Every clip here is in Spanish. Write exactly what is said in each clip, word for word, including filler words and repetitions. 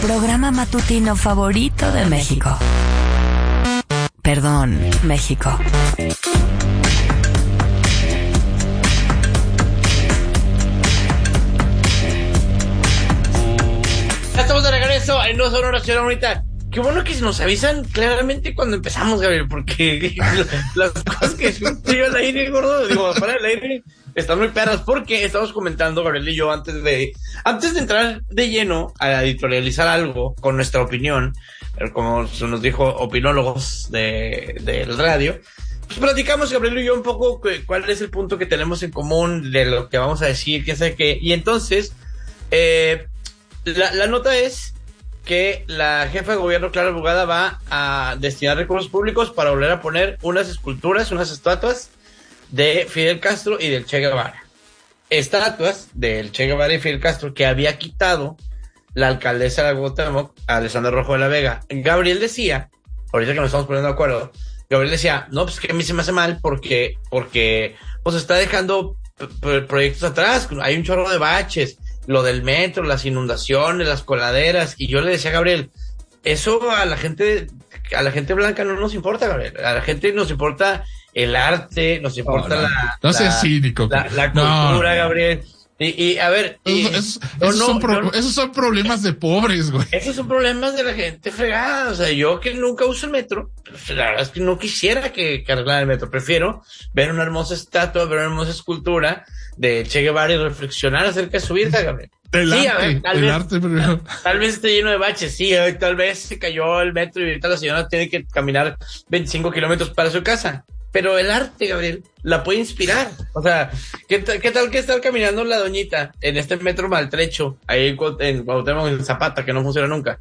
programa matutino favorito de México. Perdón, México. Ya estamos de regreso en No Sonora Ciudad Bonita. Qué bueno que nos avisan claramente cuando empezamos, Gabriel, porque las cosas que estoy al aire, gordo, digo, para el aire, están muy perras, porque estamos comentando, Gabriel y yo, antes de, antes de entrar de lleno a editorializar algo con nuestra opinión, como se nos dijo opinólogos de, del radio, pues platicamos, Gabriel y yo, un poco cuál es el punto que tenemos en común de lo que vamos a decir, qué sé qué, y entonces, eh, la, la nota es que la jefa de gobierno, Clara Brugada, va a destinar recursos públicos para volver a poner unas esculturas, unas estatuas de Fidel Castro y del Che Guevara. Estatuas del Che Guevara y Fidel Castro que había quitado la alcaldesa de Cuauhtémoc, Alessandra Rojo de la Vega. Gabriel decía, ahorita que nos estamos poniendo de acuerdo, Gabriel decía, no, pues que a mí se me hace mal porque, porque pues está dejando p- p- proyectos atrás, hay un chorro de baches, lo del metro, las inundaciones, las coladeras, y yo le decía a Gabriel, eso a la gente, a la gente blanca no nos importa, Gabriel, a la gente nos importa el arte, nos importa oh, no, la, no la, seas cínico, la, la no, cultura, no. Gabriel. Y, y a ver, y, esos, no, esos, no, son pro, no, esos son problemas de pobres, güey. Esos son problemas de la gente fregada. O sea, yo que nunca uso el metro, pues, la verdad es que no quisiera que, que arreglara el metro. Prefiero ver una hermosa estatua, ver una hermosa escultura de Che Guevara y reflexionar acerca de su vida, Gabriel. El sí, arte, a ver, tal el vez, arte, pero... tal vez esté lleno de baches, sí, tal vez se cayó el metro y ahorita la señora tiene que caminar veinticinco kilómetros para su casa. Pero el arte, Gabriel, la puede inspirar. O sea, ¿qué, t- qué tal que estar caminando la doñita en este metro maltrecho, ahí en, Cuau- en Cuauhtémoc, en Zapata, que no funciona nunca?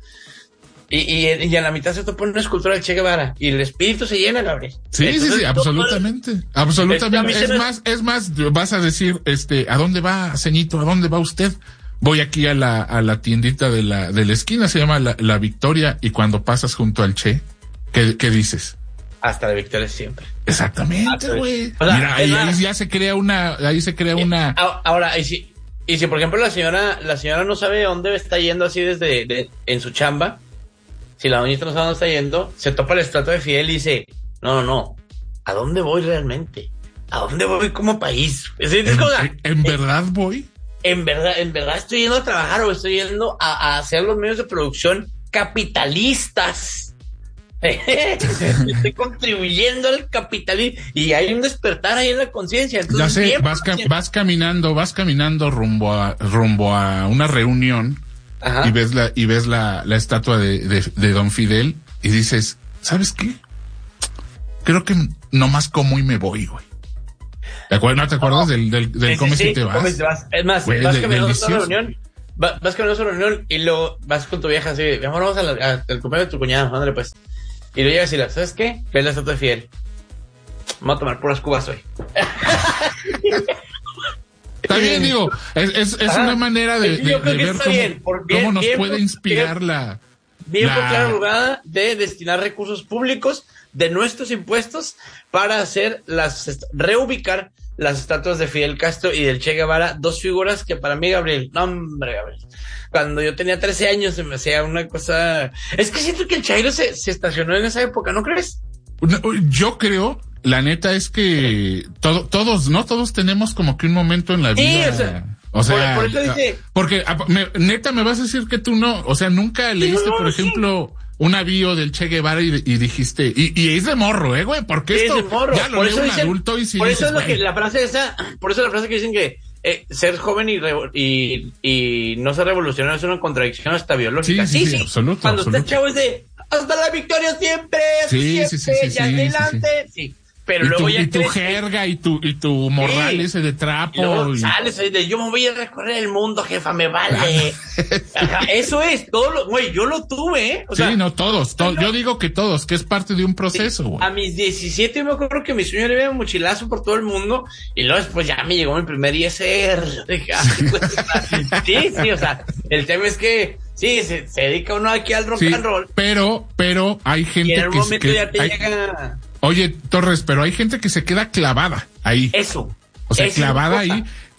Y, y, y a la mitad se topa una escultura de Che Guevara y el espíritu se llena, Gabriel. Sí, Entonces, sí, sí, absolutamente. No, absolutamente. Es, es más, es más, vas a decir, este, ¿a dónde va, ceñito? ¿A dónde va usted? Voy aquí a la, a la tiendita de la, de la esquina, se llama la, la Victoria, y cuando pasas junto al Che, ¿qué, qué dices? Hasta la victoria siempre. Exactamente, güey. O sea, mira, ahí, ahí ya se crea una, ahí se crea una. Ahora, y si, y si por ejemplo la señora, la señora no sabe dónde está yendo así desde, de, en su chamba, si la doñita no sabe dónde está yendo, se topa el estrato de Fidel y dice, no, no, no, ¿a dónde voy realmente? ¿A dónde voy como país? Es decir, ¿En, cosa, en, ¿En verdad en, voy? En verdad, en verdad estoy yendo a trabajar o estoy yendo a, a hacer los medios de producción capitalistas. Estoy contribuyendo al capitalismo y hay un despertar ahí en la conciencia. Ya sé, vas, ca- vas caminando, vas caminando rumbo a rumbo a una reunión. Ajá. y ves la y ves la, la estatua de, de, de Don Fidel y dices, ¿sabes qué? Creo que nomás como y me voy, güey. ¿Te acuerdas? ¿No te acuerdas no. del del, del sí, come sí, si te vas? Come si te vas. Es más, wey, vas caminando a una reunión. Va, vas caminando a una reunión y luego vas con tu vieja así, vamos, vamos al cumpleaños de tu cuñado, ándale pues. Y lo llegas y le ¿sabes qué? Ves la estatua de Fidel. Vamos a tomar puras cubas hoy. Está bien, digo, es, es, es una manera de, de, de ver cómo, bien, por, bien, cómo nos bien, puede inspirar bien, la... Bien la... por Clara Brugada de destinar recursos públicos de nuestros impuestos para hacer las, reubicar las estatuas de Fidel Castro y del Che Guevara, dos figuras que para mí, Gabriel, no hombre, Gabriel, cuando yo tenía trece años se me hacía una cosa, es que siento que el Chairo se, se estacionó en esa época, ¿no crees? Yo creo, la neta es que todo, todos, ¿no? Todos tenemos como que un momento en la vida. Sí, o sea, o sea por, por eso dice, porque me, neta me vas a decir que tú no, o sea, nunca leíste, no, por ejemplo, sí. un avión del Che Guevara y, y dijiste, y, y es de morro, eh, güey, porque sí, esto es de morro. ya lo por lee eso un dicen, adulto y si por dices, eso es lo que güey. la frase esa, por eso la frase que dicen que eh, ser joven y, re, y y no ser revolucionario es una contradicción hasta biológica. Sí, sí, sí, sí, sí. absoluto. Cuando absoluto. usted chavo es de hasta la victoria siempre, sí, siempre, sí, sí, sí, ya sí, adelante, sí, sí. sí. Pero y luego tu, ya y tu crees, jerga y tu y tu morral sí. ese de trapo y luego y... sales ahí de yo me voy a recorrer el mundo, jefa, me vale. Ajá, eso es todo lo, güey, yo lo tuve, ¿eh? O sí, sea, no todos, to- no, yo digo que todos, que es parte de un proceso, güey. Sí, a mis diecisiete me acuerdo que mi sueño era un mochilazo por todo el mundo y luego después ya me llegó mi primer I S R. Sí, sí, o sea, el tema es que sí, se, se dedica uno aquí al rock sí, and roll. Pero, pero hay gente y en el que, momento que ya te hay, llega... Oye, Torres, pero hay gente que se queda clavada ahí. Eso. O sea, eso clavada ahí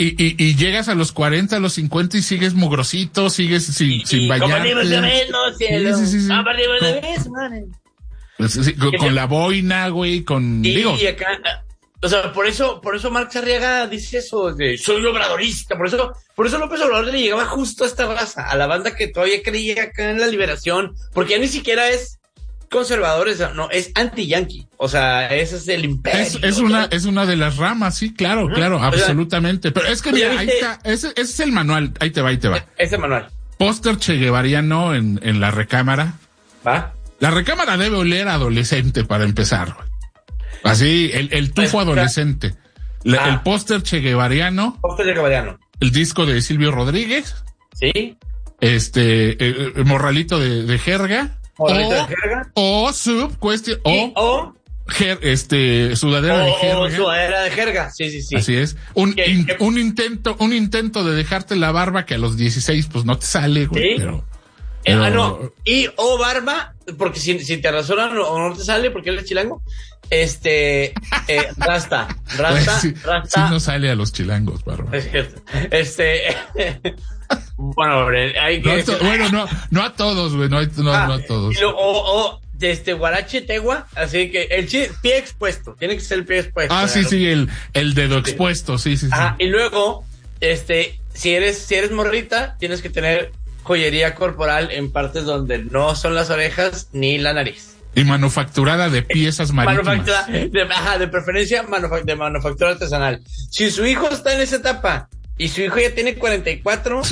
y, y, y llegas a los cuarenta, a los cincuenta y sigues mugrosito, sigues sin, y, sin y bañarte. Como de menos, cielo. Sí, sí, sí, sí. Ah, de vez, man. Pues, sí, con, con la boina, güey, con... Y, digo, y acá... O sea, por eso, por eso Marx Arriaga dice eso de soy obradorista, por eso, por eso López Obrador le llegaba justo a esta raza, a la banda que todavía creía acá en la liberación, porque ya ni siquiera es conservador, no, es anti-yankee, o sea, ese es el imperio. Es, es una, es una de las ramas, sí, claro, uh-huh. claro, absolutamente. O sea, pero es que mira, ahí está, ese, ese es el manual, ahí te va, ahí te va. Ese manual. Póster che guevariano en, en la recámara. ¿Va? La recámara debe oler a adolescente para empezar, güey. Así, el, el tufo pues, adolescente. La, ah. El póster che guevariano. Póster che guevariano. El disco de Silvio Rodríguez. Sí. Este, el, el morralito de, de jerga. Morralito o, de jerga. O sub, cuestión, o, o Ger, este, sudadera o, de jerga. O sudadera de jerga, sí, sí, sí. Así es. Un, ¿Qué, in, qué? un intento, un intento de dejarte la barba que a los dieciséis, pues no te sale, güey. ¿Sí? Pero, pero... Eh, ah, no. Y o barba, porque si, si te razonan o no te sale, porque eres chilango. Este, eh, rasta, rasta, sí, rasta. Sí no sale a los chilangos, barba. Este, bueno, hay que... No to, bueno, no, no a todos, güey, no, no, ah, no a todos. Lo, o, o, este, guarache tegua, así que el chi, pie expuesto, tiene que ser el pie expuesto. Ah, sí, sí, el, el dedo expuesto, sí, sí, sí. Ah, y luego, este, si eres, si eres morrita, tienes que tener joyería corporal en partes donde no son las orejas ni la nariz. Y manufacturada de piezas marítimas. Manufactura, de, ajá, de preferencia manufa- de manufactura artesanal. Si su hijo está en esa etapa y su hijo ya tiene cuarenta y cuatro...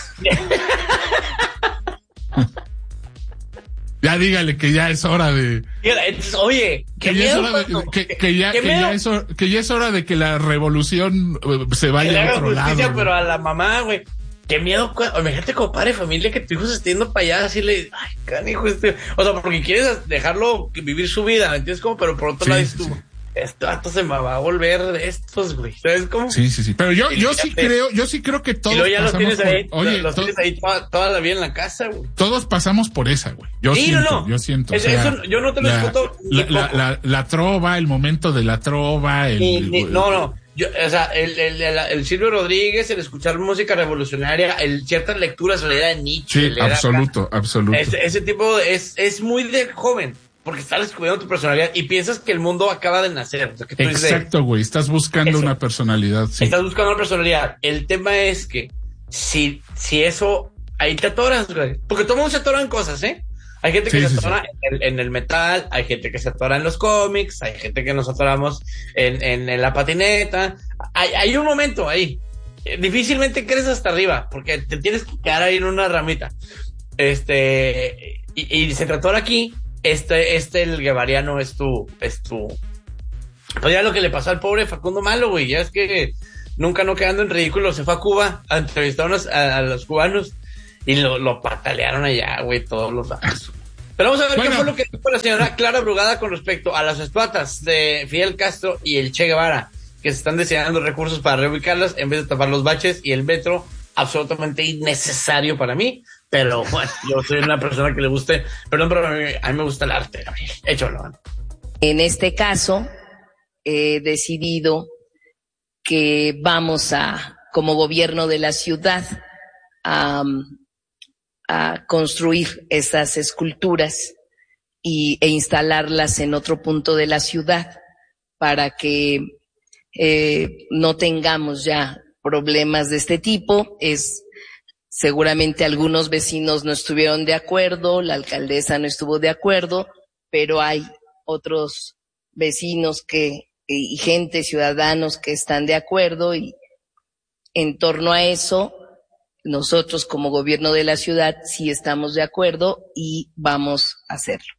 ya dígale que ya es hora de... Oye, que ya, es hora de, que, que, ya, que, ya es hora, que ya es hora de que la revolución se vaya a otro lado. Pero a la mamá, güey. Qué miedo, imagínate como padre de familia que tu hijo se esté yendo para allá, así le, ay, canijo, este, o sea, porque quieres dejarlo vivir su vida, ¿me entiendes? Como, pero por otro sí, lado dices tú, sí. Este vato se me va a volver de estos, güey, ¿sabes cómo? Sí, sí, sí, pero yo, yo sí te... creo, yo sí creo que todos y luego ya pasamos los tienes ahí, por, oye, los to... tienes ahí toda, toda la vida en la casa, güey. Todos pasamos por esa, güey, yo sí, siento, no, no. yo siento. Es, o sea, eso, yo no te lo la, discuto. La, la, la, la trova, el momento de la trova, el... Ni, ni, no, no. Yo, o sea, el, el, el, el Silvio Rodríguez, el escuchar música revolucionaria, el ciertas lecturas, leer a Nietzsche. Sí, absoluto, acá. absoluto. Ese, ese tipo es, es muy de joven, porque estás descubriendo tu personalidad y piensas que el mundo acaba de nacer. O sea, que tú Exacto, güey, estás buscando eso, una personalidad. Sí. Estás buscando una personalidad. El tema es que si, si eso, ahí te atoras, güey. Porque todo el mundo se atora en cosas, ¿eh? Hay gente que sí, se sí, atora sí. En, el, en el metal, hay gente que se atora en los cómics, hay gente que nos atoramos en, en, en la patineta. Hay, hay un momento ahí. Difícilmente crees hasta arriba, porque te tienes que quedar ahí en una ramita. Este, y, y se te atora aquí. Este, este, el guevariano es tu, es tu. Pues ya lo que le pasó al pobre Facundo Malo, güey. Ya es que nunca no quedando en ridículo, se fue a Cuba a entrevistar a, a los cubanos. Y lo, lo patalearon allá, güey, todos los datos. Pero vamos a ver bueno. qué fue lo que dijo la señora Clara Brugada con respecto a las estatuas de Fidel Castro y el Che Guevara, que se están diseñando recursos para reubicarlas en vez de tapar los baches y el metro, absolutamente innecesario para mí. Pero bueno, yo soy una persona que le guste, perdón, pero a mí, a mí me gusta el arte, Gabriel. Échalo. En este caso, he decidido que vamos a, como gobierno de la ciudad, a... a construir esas esculturas y, e instalarlas en otro punto de la ciudad para que eh, no tengamos ya problemas de este tipo. Es seguramente algunos vecinos no estuvieron de acuerdo, la alcaldesa no estuvo de acuerdo, pero hay otros vecinos que y gente, ciudadanos que están de acuerdo y en torno a eso nosotros como gobierno de la ciudad sí estamos de acuerdo y vamos a hacerlo.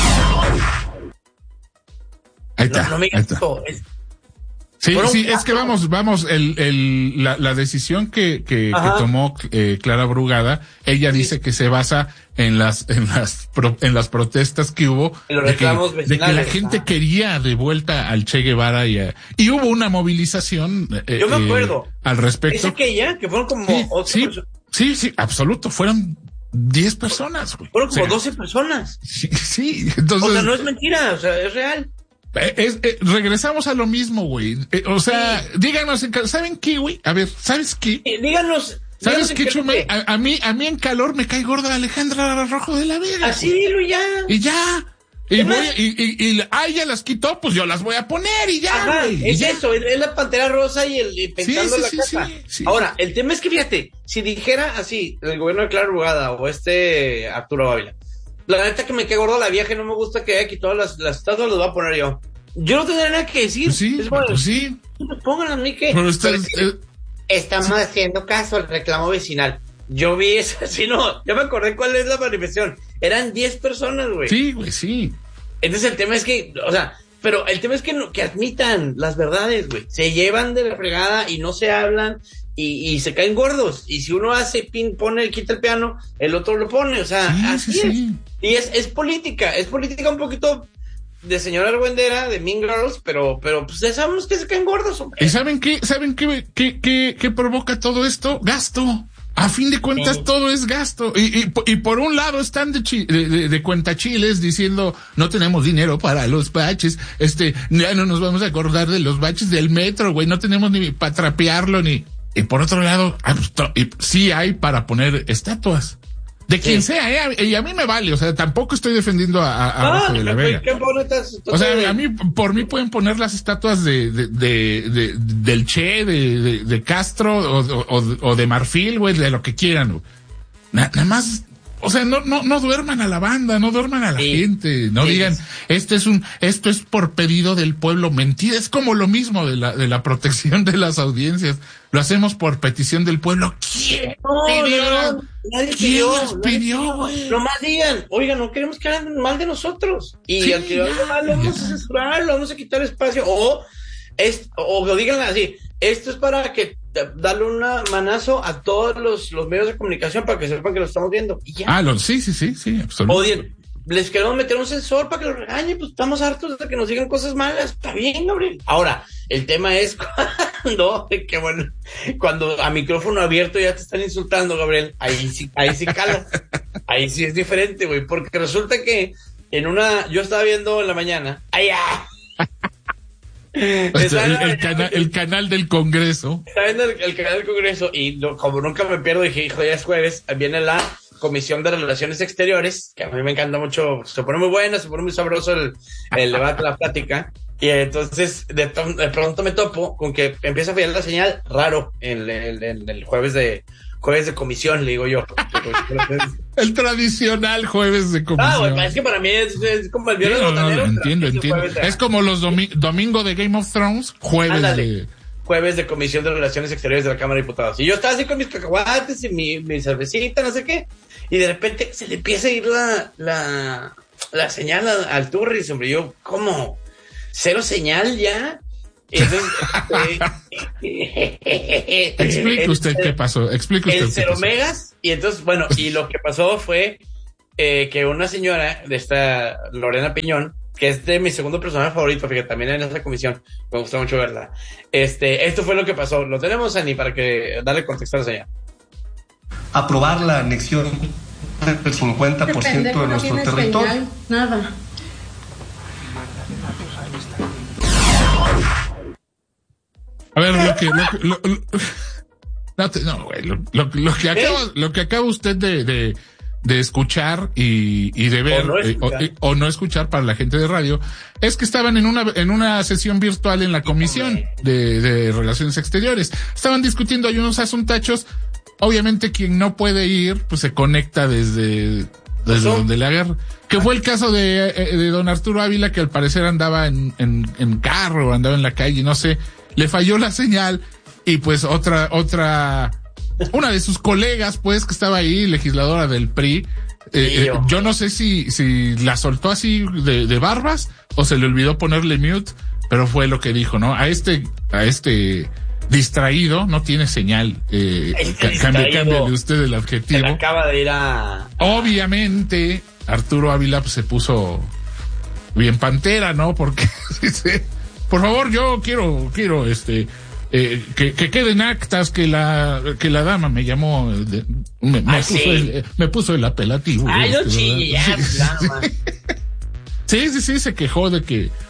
Ahí está. No, no me ahí está. Es... Sí, sí, es que vamos, vamos, el, el, la, la decisión que, que, que tomó eh, Clara Brugada, ella sí. dice que se basa en las, en las, pro, en las protestas que hubo, de que, de que la gente ah. quería de vuelta al Che Guevara y, a, y hubo una movilización. Eh, Yo me acuerdo. Eh, al respecto. ¿Es aquella? Que fueron como sí, ocho sí, personas. Sí, sí, absoluto, fueron diez personas, güey. Fueron como o sea, doce personas. Sí, sí, entonces. O sea, no es mentira, o sea, es real. Es, es, regresamos a lo mismo, güey. Eh, o sea, sí. díganos, ¿saben qué, güey? A ver, ¿sabes qué? Eh, díganos. ¿Sabes qué, Chumel? A, a mí, a mí en calor me cae gorda Alejandra Rojo de la Vega. Así dilo ya. Y ya. Y voy, y, y, y, ah, ya las quitó, pues yo las voy a poner y ya. Ajá, güey, es ya. eso, es la Pantera Rosa y el y pensando sí, la sí, casa. Sí, sí. Ahora, el tema es que fíjate, si dijera así, el gobierno de Clara Brugada o este Arturo Ávila, la neta que me quedé gordo la vieja y no me gusta que haya quitado las, las estatuas, las voy a poner yo. Yo no tendría nada que decir. Pues sí, es bueno, pues sí. Pongan a mí que. Pero usted, Pero, eh, estamos sí. haciendo caso al reclamo vecinal. Yo vi eso, sí, no, ya me acordé cuál es la manifestación. Eran diez personas, güey. Sí, güey, sí. Entonces el tema es que, o sea, pero el tema es que, no, que admitan las verdades, güey. Se llevan de la fregada y no se hablan y, y se caen gordos. Y si uno hace pin, pone, quita el piano, el otro lo pone, o sea, sí, así sí, es. Sí. Y es, es política, es política un poquito de señora argüendera, de Mean Girls, pero, pero pues ya sabemos que se caen gordos, hombre. ¿Y saben qué? ¿Saben qué, qué, qué, qué provoca todo esto? Gasto. A fin de cuentas, sí. todo es gasto. Y, y, y por un lado están de, chi, de, de, de cuentachiles diciendo, no tenemos dinero para los baches, este, ya no nos vamos a acordar de los baches del metro, güey, no tenemos ni para trapearlo, ni... Y por otro lado, sí hay para poner estatuas. De quien sí. sea, ¿eh? Y a mí me vale, o sea, tampoco estoy defendiendo a, a ah, Rojo de la Vega. ¿Qué bonitas, o sea, a mí, por mí pueden poner las estatuas de, de, de, de del Che, de, de, de Castro, o, o, o de Marfil, güey, de lo que quieran. Na, nada más, o sea, no, no, no duerman a la banda, no duerman a la sí. gente, no sí. digan, este es un, esto es por pedido del pueblo, mentira, es como lo mismo de la, de la protección de las audiencias. Lo hacemos por petición del pueblo. ¿Quién no, pidió? No, no, nadie ¿Quién pidió, nos pidió, güey? Nomás digan, oigan, no queremos que hablen mal de nosotros. Y sí, al que hable mal lo vamos a censurar, lo vamos a quitar espacio. O, es, o lo digan así, esto es para que darle un manazo a todos los, los medios de comunicación para que sepan que lo estamos viendo. Y ya. Ah, lo, sí, sí, sí, sí, absolutamente. Odien, les queremos meter un sensor para que los regañen, pues estamos hartos de que nos digan cosas malas. Está bien, Gabriel. Ahora, el tema es cuando, que bueno, cuando a micrófono abierto ya te están insultando, Gabriel, ahí sí, ahí sí cala. Ahí sí es diferente, güey, porque resulta que en una, yo estaba viendo en la mañana, ¡ay, ya! El, el, cana, el canal del Congreso. Estaba viendo el, el canal del Congreso y lo, como nunca me pierdo, dije, hijo, ya es jueves, viene la Comisión de Relaciones Exteriores, que a mí me encanta mucho, se pone muy buena, se pone muy sabroso el, el debate, la plática, y entonces de, de pronto me topo con que empieza a fallar la señal raro en el, el, el jueves de jueves de comisión, le digo yo. El tradicional jueves de comisión. Ah, bueno, es que para mí es, es como el viernes sí, no, botanero. No, entiendo, entiendo. Es como los domi domingo de Game of Thrones, jueves Ándale. de... Jueves de Comisión de Relaciones Exteriores de la Cámara de Diputados. Y yo estaba así con mis cacahuates y mi, mi cervecita, no sé qué. Y de repente se le empieza a ir la, la, la señal al Turris, hombre. Yo, ¿cómo? ¿Cero señal ya? Entonces, eh, explique el, usted qué pasó, explique usted el cero pasó. megas, y entonces, bueno, y lo que pasó fue eh, que una señora de esta Lorena Piñón, que es de mi segundo personaje favorito, fíjate, también en esa comisión, me gusta mucho verla. Este, esto fue lo que pasó, lo tenemos, Ani, para que darle contexto a la señora. Aprobar la anexión del cincuenta por ciento de nuestro territorio. Señal, nada. A ver, lo que, lo, lo, lo, no, te, no, güey, lo, lo, lo que acaba, lo que acaba usted de, de, de escuchar y, y de ver, o no, eh, o, o no escuchar para la gente de radio, es que estaban en una, en una sesión virtual en la Comisión de, de Relaciones Exteriores. Estaban discutiendo ahí unos asuntachos. Obviamente quien no puede ir, pues se conecta desde, desde donde le agarra. Que fue el caso de, de don Arturo Ávila, que al parecer andaba en, en, en carro, andaba en la calle, no sé. Le falló la señal y pues otra, otra, una de sus colegas, pues, que estaba ahí, legisladora del P R I, eh, eh, yo no sé si, si la soltó así de, de barbas o se le olvidó ponerle mute, pero fue lo que dijo, ¿no? A este, a este distraído no tiene señal, eh, este cambie, cámbiale usted el adjetivo. Se acaba de ir a... Obviamente, Arturo Ávila pues, se puso bien pantera, ¿no? Porque, por favor, yo quiero, quiero, este, eh, que, que queden actas que la, que la dama me llamó, de, me, me, ¿Ah, puso sí? el, me puso el apelativo. Ay, no este, chille, ya, sí, sí, sí, sí, sí, se quejó de que,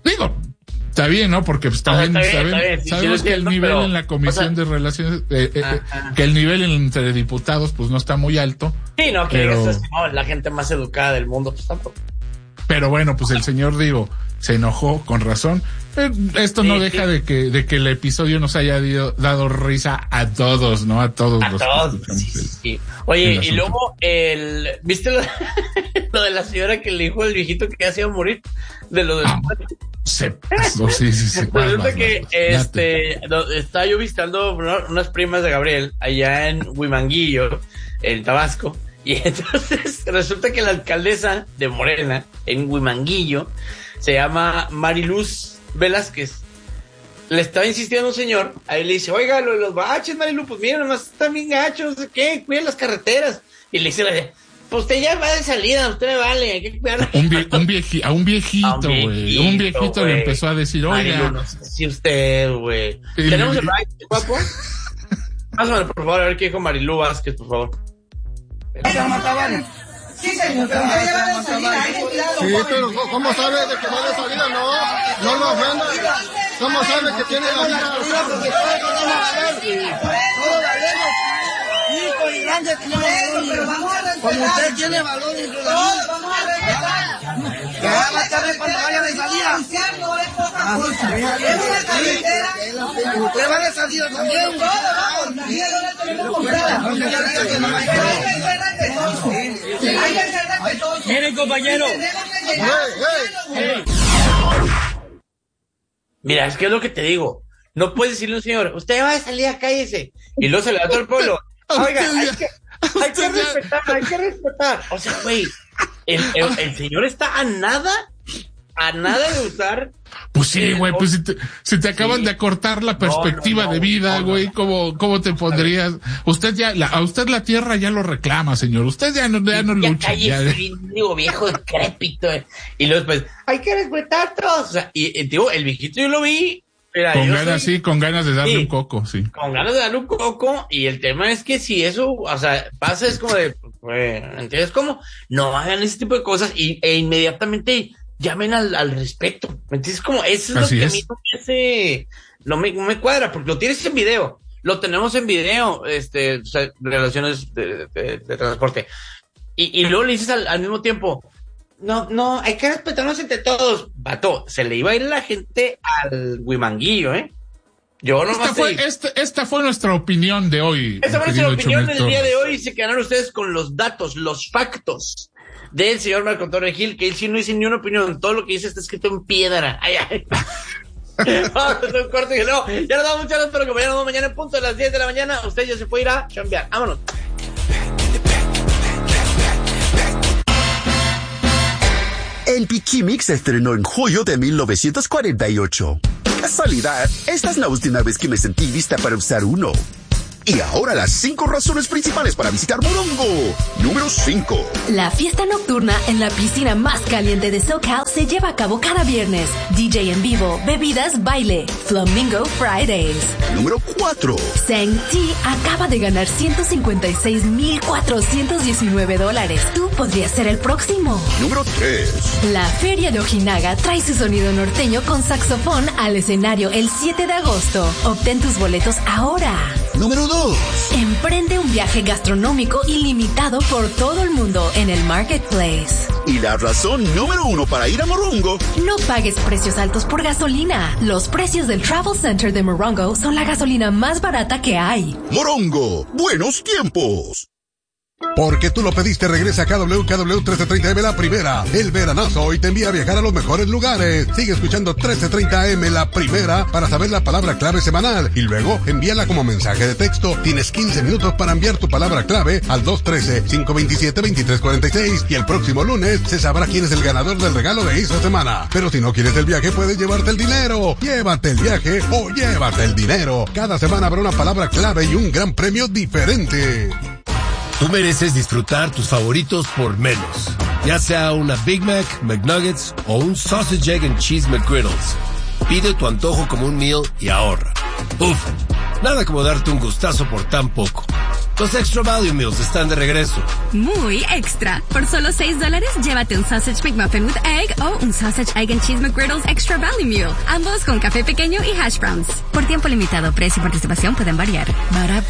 Digo, está bien, ¿no? Porque pues también bien, saben, bien, sí, sabemos sí, que el nivel pero, en la comisión o sea, de relaciones, eh, eh, que el nivel entre diputados pues no está muy alto. Sí, no, que pero, digas así, no, la gente más educada del mundo, pues tampoco. Pero bueno, pues el señor, digo, se enojó con razón. Eh, esto sí, no deja sí. de que de que el episodio nos haya dio, dado risa a todos, ¿no? A todos. A los todos, sí, sí, sí. Oye, y luego, el ¿viste lo, lo de la señora que le dijo al viejito que ya se iba a morir? De lo de... Ah, se pasó, sí, sí, sí. Resulta vas, que, vas, vas. este, no, estaba yo visitando unas primas de Gabriel allá en Huimanguillo, en Tabasco. Y entonces resulta que la alcaldesa de Morena, en Huimanguillo, se llama Mariluz Velázquez. Le estaba insistiendo un señor, ahí le dice, oiga, lo de los baches, Mariluz, pues mira, nomás están bien gachos, no sé qué, cuiden las carreteras. Y le dice, pues usted ya va de salida, usted me vale, hay que cuidar. Un, vie, un vieji, a un viejito, güey, un, un viejito le empezó a decir, oiga. Mariluz, no sé si usted, güey. ¿Tenemos el bache, guapo? Pásame, por favor, a ver qué dijo Mariluz Vázquez, por favor. Sí, señor, pero usted ya va de salida, ¿eh? Sí, pero ¿cómo sabe de que va de salida? No, no lo ofenda. ¿Cómo sabe que tiene la vida? Todo valemos. Hijo y grande tenemos valor. Como usted tiene valor en su vida. Vamos a respetar. Que va a estar cuando vaya de salida. Usted va de salida también. Miren, compañero. Mira, es que es lo que te digo. No puedes decirle a un señor, usted va de salida, cállese. Y luego se le da todo el pueblo. Oiga, hay que, hay que respetar, hay que respetar. O sea, güey, el, el, el señor está a nada, a nada de usar. Pues sí, güey, pues si te, si te acaban sí. de acortar la perspectiva no, no, no, de vida, güey, no, no. ¿cómo, cómo te pondrías? Usted ya, la, a usted la tierra ya lo reclama, señor. Usted ya no, ya no ya lucha. Calle, ya, digo, viejo decrépito. Eh. Y luego después, hay que respetar todos. O sea, y, y digo, el viejito yo lo vi. Mira, con ganas, soy... sí, con ganas de darle sí, un coco, sí. Con ganas de darle un coco, y el tema es que si eso, o sea, pasa es como de, pues, ¿entiendes cómo? No hagan ese tipo de cosas y, e inmediatamente llamen al, al respeto, ¿me entiendes? Como eso es Así lo que es. a mí no me hace, no me, no me cuadra, porque lo tienes en video, lo tenemos en video, este, o sea, relaciones de, de, de transporte, y, y luego le dices al, al mismo tiempo, no, no, hay que respetarnos entre todos. Vato, se le iba a ir la gente al Huimanguillo, ¿eh? Yo no esta fue, esta, esta fue nuestra opinión de hoy. Esta fue nuestra opinión del día de hoy. Se quedaron ustedes con los datos, los factos del señor Marco Antonio Gil, que él sí no dice ni una opinión. Todo lo que dice está escrito en piedra. Ay, ay. Vamos a hacer un corte y no, ya nos damos muchas gracias, pero que mañana, mañana en punto a las diez de la mañana. Usted ya se puede ir a chambear. Vámonos. El Piquimix se estrenó en julio de mil novecientos cuarenta y ocho. Casualidad, esta es la última vez que me sentí lista para usar uno. Y ahora las cinco razones principales para visitar Morongo. Número cinco. La fiesta nocturna en la piscina más caliente de SoCal se lleva a cabo cada viernes. D J en vivo, bebidas, baile. Flamingo Fridays. Número cuatro. Seng-T acaba de ganar ciento cincuenta y seis mil cuatrocientos diecinueve dólares. Tú podrías ser el próximo. Número tres. La Feria de Ojinaga trae su sonido norteño con saxofón al escenario el siete de agosto. Obtén tus boletos ahora. Número dos. Emprende un viaje gastronómico ilimitado por todo el mundo en el Marketplace. Y la razón número uno para ir a Morongo. No pagues precios altos por gasolina. Los precios del Travel Center de Morongo son la gasolina más barata que hay. Morongo, buenos tiempos. Porque tú lo pediste, regresa a K W K W trece treinta M La Primera. El veranazo hoy te envía a viajar a los mejores lugares. Sigue escuchando trece treinta M La Primera para saber la palabra clave semanal y luego envíala como mensaje de texto. Tienes quince minutos para enviar tu palabra clave al dos uno tres, cinco dos siete, dos tres cuatro seis y el próximo lunes se sabrá quién es el ganador del regalo de esta semana. Pero si no quieres el viaje, puedes llevarte el dinero. Llévate el viaje o llévate el dinero. Cada semana habrá una palabra clave y un gran premio diferente. Tú mereces disfrutar tus favoritos por menos. Ya sea una Big Mac, McNuggets o un Sausage, Egg and Cheese McGriddles. Pide tu antojo como un meal y ahorra. Uf, nada como darte un gustazo por tan poco. Los Extra Value Meals están de regreso. Muy extra. Por solo seis dólares, llévate un Sausage McMuffin with Egg o un Sausage Egg and Cheese McGriddles Extra Value Meal. Ambos con café pequeño y hash browns. Por tiempo limitado, precio y participación pueden variar. Barapa.